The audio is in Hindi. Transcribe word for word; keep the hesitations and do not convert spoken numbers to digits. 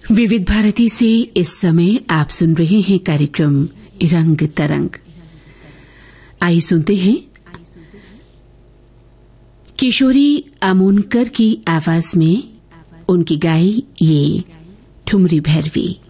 विविध भारती से इस समय आप सुन रहे हैं कार्यक्रम रंग तरंग। आइए सुनते हैं किशोरी आमोनकर की आवाज में उनकी गाई ये ठुमरी भैरवी।